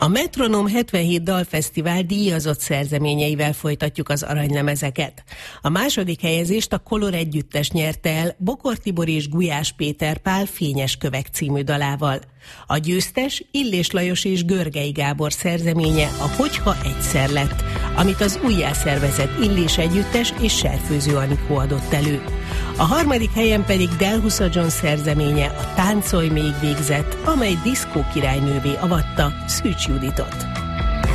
A Metronom 77 dalfesztivál díjazott szerzeményeivel folytatjuk az aranylemezeket. A második helyezést a Kolor együttes nyerte el Bokor Tibor és Gulyás Péter Pál Fényes kövek című dalával. A győztes Illés Lajos és Görgei Gábor szerzeménye a Hogyha egyszer lett, amit az újjászervezett Illés együttes és Serfőző Anikó adott elő. A harmadik helyen pedig Delhusa John szerzeménye a Táncolj még végzett, amely diszkó királynővé avatta Szűcs Juditot.